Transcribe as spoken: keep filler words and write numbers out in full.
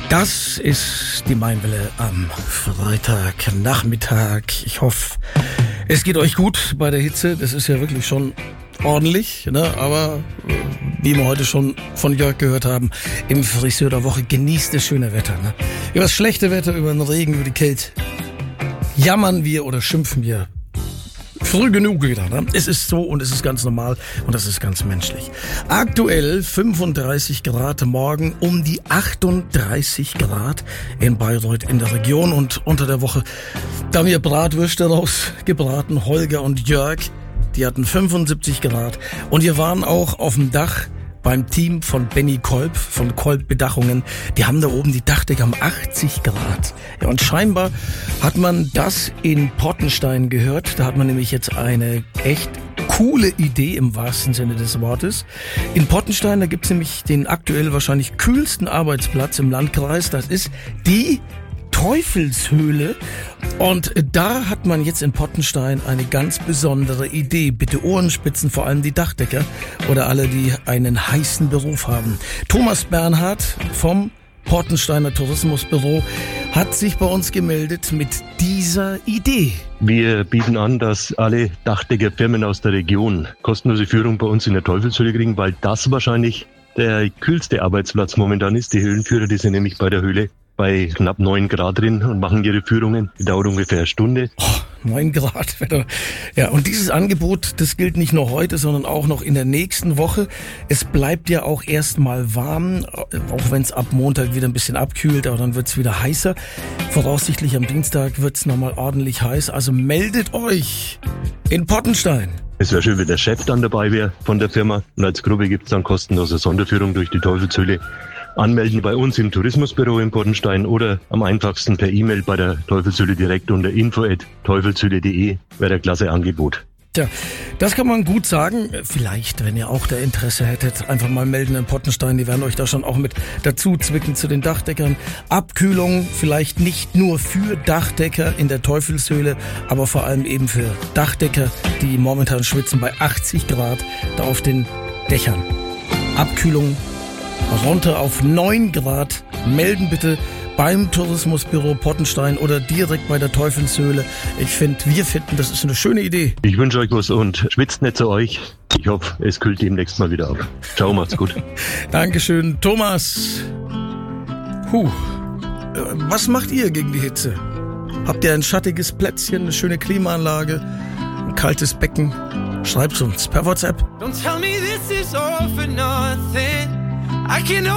Das ist die Mainwelle am Freitagnachmittag. Ich hoffe, es geht euch gut bei der Hitze. Das ist ja wirklich schon ordentlich, ne? Aber wie wir heute schon von Jörg gehört haben, im Friseur der Woche genießt das schöne Wetter. Ne? Über das schlechte Wetter, über den Regen, über die Kälte jammern wir oder schimpfen wir früh genug wieder. Ne? Es ist so und es ist ganz normal und das ist ganz menschlich. Aktuell fünfunddreißig Grad, morgen um die achtunddreißig Grad in Bayreuth in der Region und unter der Woche, da haben wir Bratwürste rausgebraten, Holger und Jörg, die hatten fünfundsiebzig Grad und wir waren auch auf dem Dach beim Team von Benny Kolb, von Kolb Bedachungen. Die haben da oben die Dachdecker um achtzig Grad. Ja, und scheinbar hat man das in Pottenstein gehört. Da hat man nämlich jetzt eine echt coole Idee im wahrsten Sinne des Wortes. In Pottenstein, da gibt's nämlich den aktuell wahrscheinlich kühlsten Arbeitsplatz im Landkreis. Das ist die Teufelshöhle. Und da hat man jetzt in Pottenstein eine ganz besondere Idee. Bitte Ohrenspitzen, vor allem die Dachdecker oder alle, die einen heißen Beruf haben. Thomas Bernhard vom Pottensteiner Tourismusbüro hat sich bei uns gemeldet mit dieser Idee. Wir bieten an, dass alle Dachdeckerfirmen aus der Region kostenlose Führung bei uns in der Teufelshöhle kriegen, weil das wahrscheinlich der kühlste Arbeitsplatz momentan ist. Die Höhlenführer, die sind nämlich bei der Höhle bei knapp neun Grad drin und machen ihre Führungen. Die dauert ungefähr eine Stunde. Oh, neun Grad. Ja, und dieses Angebot, das gilt nicht nur heute, sondern auch noch in der nächsten Woche. Es bleibt ja auch erstmal warm, auch wenn es ab Montag wieder ein bisschen abkühlt, aber dann wird es wieder heißer. Voraussichtlich am Dienstag wird es nochmal ordentlich heiß. Also meldet euch in Pottenstein. Es wäre schön, wenn der Chef dann dabei wäre von der Firma. Und als Gruppe gibt es dann kostenlose Sonderführung durch die Teufelshöhle. Anmelden bei uns im Tourismusbüro in Pottenstein oder am einfachsten per E-Mail bei der Teufelshöhle direkt unter info at teufelshöhle punkt de. Wäre ein klasse Angebot. Tja, das kann man gut sagen. Vielleicht, wenn ihr auch da Interesse hättet, einfach mal melden in Pottenstein. Die werden euch da schon auch mit dazu zwicken zu den Dachdeckern. Abkühlung vielleicht nicht nur für Dachdecker in der Teufelshöhle, aber vor allem eben für Dachdecker, die momentan schwitzen bei achtzig Grad da auf den Dächern. Abkühlung runter auf neun Grad. Melden bitte beim Tourismusbüro Pottenstein oder direkt bei der Teufelshöhle. Ich finde, wir finden, das ist eine schöne Idee. Ich wünsche euch was und schwitzt nicht zu euch. Ich hoffe, es kühlt demnächst mal wieder ab. Ciao, macht's gut. Dankeschön, Thomas. Huh. Was macht ihr gegen die Hitze? Habt ihr ein schattiges Plätzchen, eine schöne Klimaanlage, ein kaltes Becken? Schreibt's uns per WhatsApp. Don't tell me this is all for nothing. I can